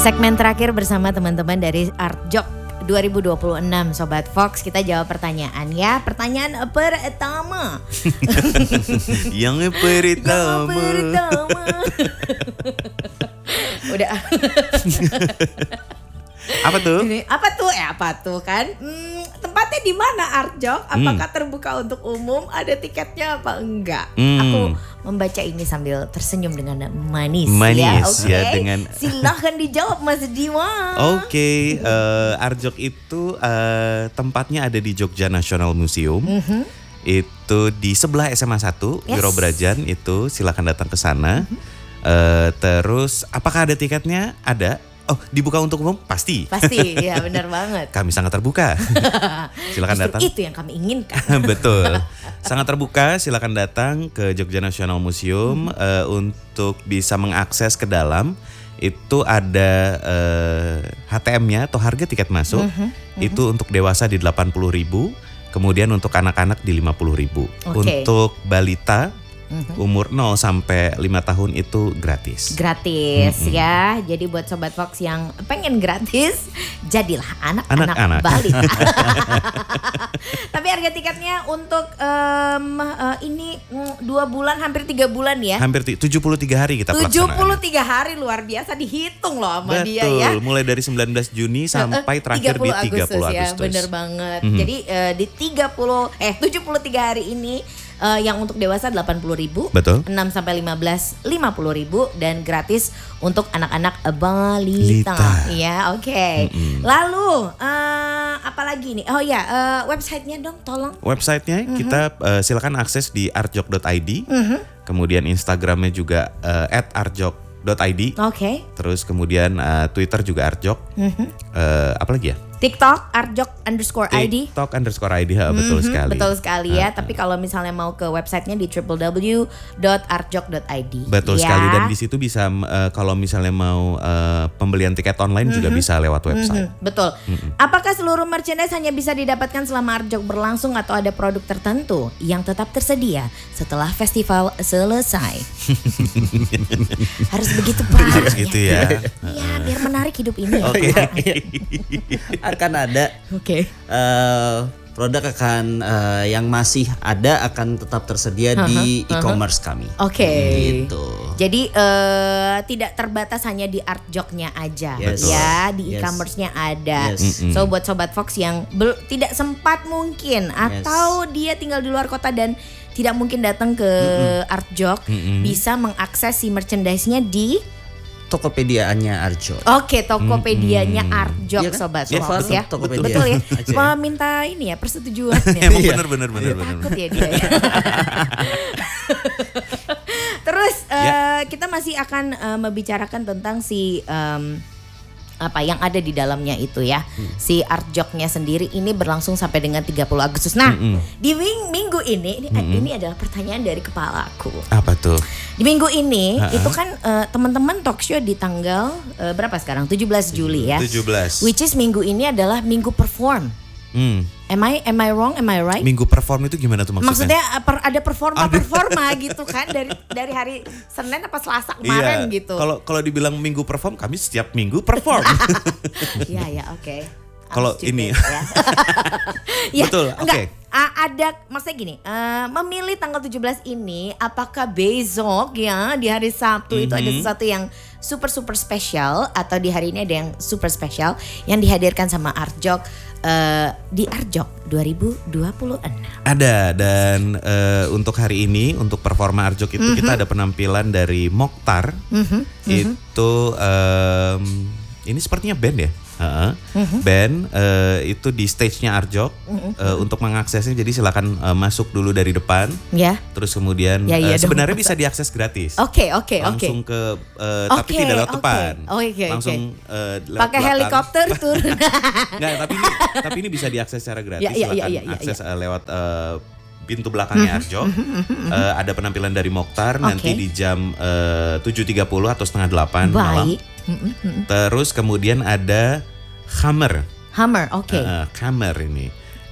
Segmen terakhir bersama teman-teman dari Artjok 2026 Sobat Fox, kita jawab pertanyaan ya. Pertanyaan pertama. Yang pertama. Udah. Apa tuh? Apa tuh kan? Tempatnya di mana Artjok? Apakah terbuka untuk umum? Ada tiketnya apa enggak? Aku membaca ini sambil tersenyum dengan manis ya. Dengan silahkan dijawab Mas Diwa. Oke, Artjok itu tempatnya ada di Jogja National Museum. Itu di sebelah SMA 1 Wiro Brajan, itu silakan datang ke sana. Terus apakah ada tiketnya? Ada. Oh, dibuka untuk umum? Pasti, ya benar banget. Kami sangat terbuka. Silakan datang. Itu yang kami inginkan. Betul, sangat terbuka. Silakan datang ke Jogja National Museum untuk bisa mengakses ke dalam. Itu ada HTM-nya atau harga tiket masuk. Itu untuk dewasa di 80.000, kemudian untuk anak-anak di 50.000. Untuk balita umur 0 sampai 5 tahun itu gratis ya. Jadi buat Sobat Fox yang pengen gratis, jadilah anak-anak balita. Tapi harga tiketnya untuk ini 2 bulan, hampir 3 bulan ya. Hampir 73 hari kita pelaksanaannya. 73 hari luar biasa, dihitung loh sama dia ya. Betul, mulai dari 19 Juni sampai terakhir di 30 Agustus. Ya, bener banget. Jadi di 73 hari ini yang untuk dewasa 80.000, betul. 6 sampai 15 50.000 dan gratis untuk anak-anak balita. Ya, oke. Lalu apalagi nih? Oh ya, websitenya dong, tolong. Websitenya kita silakan akses di artjok.id. Kemudian Instagramnya juga @artjok.id. Terus kemudian Twitter juga Artjok. Apa lagi ya? TikTok Artjok_ID. TikTok_ID, betul sekali. Betul sekali ya. Tapi kalau misalnya mau ke websitenya di www.artjok.id. Betul sekali, dan di situ bisa kalau misalnya mau pembelian tiket online juga bisa lewat website. Betul. Apakah seluruh merchandise hanya bisa didapatkan selama Artjok berlangsung atau ada produk tertentu yang tetap tersedia setelah festival selesai? Harus begitu Pak. Harus gitu ya. Iya, biar menarik hidup ini. Akan ada produk akan yang masih ada akan tetap tersedia di e-commerce kami. Gitu. Jadi tidak terbatas hanya di Artjoknya aja ya, di e-commerce-nya ada. So buat Sobat Fox yang tidak sempat mungkin atau dia tinggal di luar kota dan tidak mungkin datang ke Artjok, bisa mengakses si merchandise-nya di Tokopedianya Artjok. Tokopedianya Artjok, Sobat Fox ya. Betul ya. Meminta ini ya persetujuan ya. Benar. Takut ya dia ya. Terus kita masih akan membicarakan tentang si apa yang ada di dalamnya itu ya. Si Artjoknya sendiri ini berlangsung sampai dengan 30 Agustus. Nah, di minggu ini adalah pertanyaan dari kepalaku. Apa tuh? Di minggu ini itu kan teman-teman talk show di tanggal berapa sekarang? 17 Juli ya. 17. Which is minggu ini adalah minggu perform. Am I wrong? Am I right? Minggu perform itu gimana tuh maksudnya? Maksudnya ada performa gitu kan dari hari Senin apa Selasa kemarin gitu. Kalau dibilang minggu perform, kami setiap minggu perform. Iya, oke. Kalau ini ya, betul, oke. Ada maksudnya gini, memilih tanggal 17 ini apakah besok ya di hari Sabtu itu ada sesuatu yang super spesial, atau di hari ini ada yang super spesial yang dihadirkan sama Artjok di Artjok 2026. Ada, dan untuk hari ini untuk performa Artjok itu kita ada penampilan dari Mokhtar. Itu ini sepertinya band ya. Band itu di stage-nya Artjok. Untuk mengaksesnya jadi silakan masuk dulu dari depan. Terus kemudian sebenarnya bisa diakses gratis. Langsung ke tapi tidak lewat depan. Langsung pakai helikopter turun. Enggak, tapi ini bisa diakses secara gratis. Silakan akses lewat pintu belakangnya Artjok. Ada penampilan dari Mokhtar nanti di jam 7.30 atau setengah 8 malam. Terus kemudian ada Hammer, oke. Hammer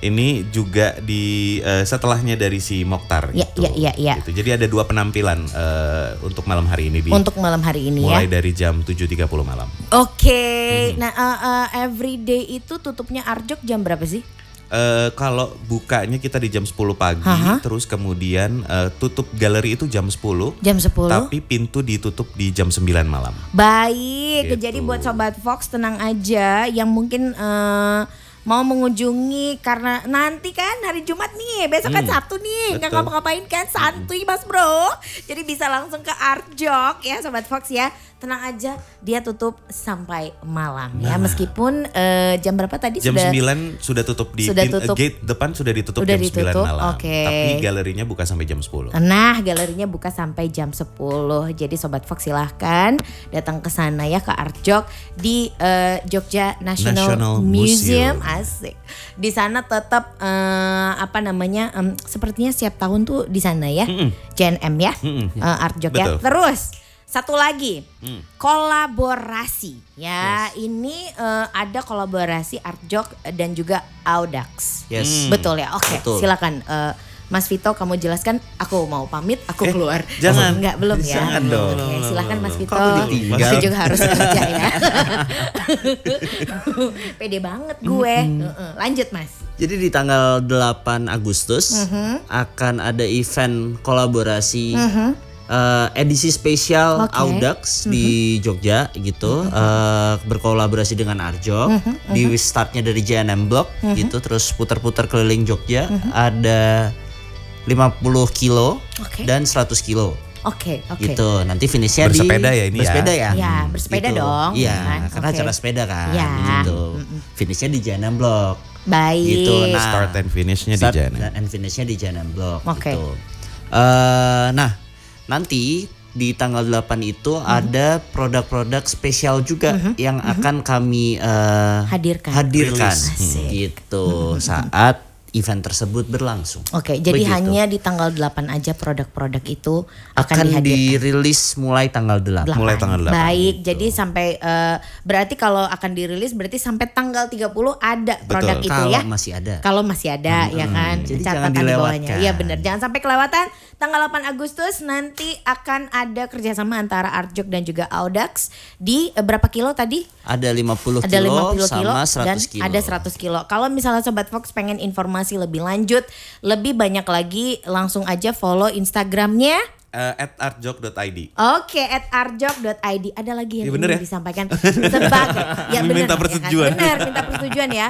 Ini juga di setelahnya dari si Mokhtar gitu. Gitu. Jadi ada 2 penampilan untuk malam hari ini untuk malam hari ini mulai dari jam 7.30 malam. Oke. Nah, everyday itu tutupnya Arjok jam berapa sih? Kalau bukanya kita di jam 10 pagi, terus kemudian tutup galeri itu jam 10. Jam 10. Tapi pintu ditutup di jam 9 malam. Baik, gitu. Jadi buat Sobat Fox tenang aja yang mungkin mau mengunjungi karena nanti kan hari Jumat nih, besok kan Sabtu nih, nggak ngapa-ngapain kan, santuy Mas Bro. Jadi bisa langsung ke Arjok ya Sobat Fox ya. Tenang aja, dia tutup sampai malam ya. Meskipun jam berapa tadi? Jam 9 sudah tutup di gate depan sudah ditutup jam 9 malam. Tapi galerinya buka sampai jam 10. Nah, galerinya buka sampai jam 10. Jadi Sobat Fox silahkan datang ke sana ya, ke Arjok di Jogja National Museum. Asik. Di sana tetap sepertinya setiap tahun tuh di sana ya. JNM ya. Arjok ya. Terus satu lagi, kolaborasi ya. Ini ada kolaborasi Arjok dan juga Audax. Betul ya? Oke, silakan Mas Vito kamu jelaskan. Aku mau pamit, aku keluar. Jangan. Enggak, belum ya. Jangan dong. Oke, silakan Mas Vito. Masih juga harus kerja ya. Pede banget gue. Lanjut Mas. Jadi di tanggal 8 Agustus akan ada event kolaborasi edisi spesial Audax di Jogja gitu, berkolaborasi dengan Arjok. Di startnya dari JNM Block gitu, terus putar-putar keliling Jogja. Ada 50 kilo dan 100 kilo. Oke. Gitu. Nanti finishnya bersepeda ya ini bersepeda ya. Ya, bersepeda gitu. dong. Iya, karena acara sepeda kan. Gitu. Finishnya di JNM Block. Baik. Gitu. Nah, start and finishnya di JNM. Start and finishnya di JNM Block. Oke. Gitu. Nah, nanti di tanggal 8 itu ada produk-produk spesial juga yang akan kami hadirkan gitu saat event tersebut berlangsung. Oke, jadi hanya di tanggal 8 aja produk-produk itu akan dirilis mulai tanggal 8. Mulai tanggal 8. Baik, jadi sampai berarti kalau akan dirilis berarti sampai tanggal 30 ada produk itu ya. Kalau masih ada ya kan. Jadi jangan dilewatkan. Iya benar, jangan sampai kelewatan. Tanggal 8 Agustus nanti akan ada kerjasama antara Arjok dan juga Audax di berapa kilo tadi? Ada 50 kilo sama 100 dan kilo. Ada 100 kilo. Kalau misalnya Sobat Fox pengen informasi lebih lanjut, lebih banyak lagi, langsung aja follow Instagramnya @arjok.id. Oke, @arjok.id. Ada lagi yang ingin disampaikan sebagai minta persetujuan. Ya kan? Benar, minta persetujuan ya.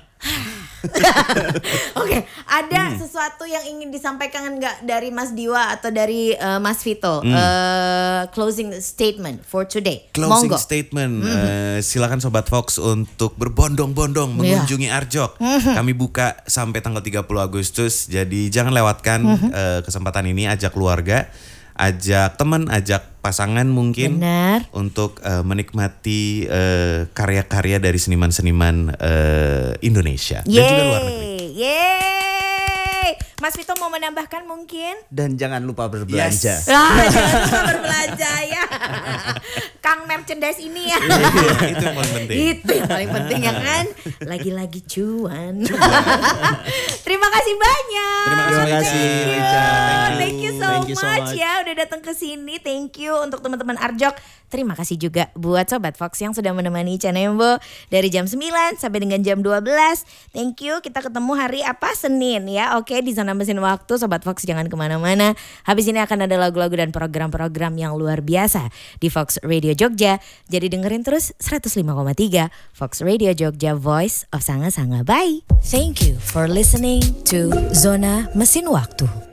Oke, ada sesuatu yang ingin disampaikan nggak dari Mas Diwa atau dari Mas Vito? Closing statement for today. Closing statement. Silakan Sobat Fox untuk berbondong-bondong mengunjungi Arjok. Kami buka sampai tanggal 30 Agustus. Jadi jangan lewatkan kesempatan ini, ajak keluarga, ajak teman, ajak pasangan mungkin. Benar. Untuk menikmati karya-karya dari seniman-seniman Indonesia dan juga luar negeri. Mas Vito mau menambahkan mungkin? Dan jangan lupa berbelanja. Jangan lupa berbelanja ya. Kang merchandise ini ya. Itu yang paling penting. Itu yang paling penting ya kan. Lagi-lagi cuan. Terima kasih banyak. Terima kasih Richard. Thank you so much ya udah datang ke sini. Thank you untuk teman-teman Arjok. Terima kasih juga buat Sobat Fox yang sudah menemani Canembo dari jam 9 sampai dengan jam 12. Thank you. Kita ketemu hari apa? Senin ya. Oke, di Zona Mesin Waktu. Sobat Fox jangan kemana-mana. Habis ini akan ada lagu-lagu dan program-program yang luar biasa di Fox Radio Jogja. Jadi dengerin terus 105,3 Fox Radio Jogja, Voice of Sanga-Sanga. Bye. Thank you for listening to Zona Mesin Waktu.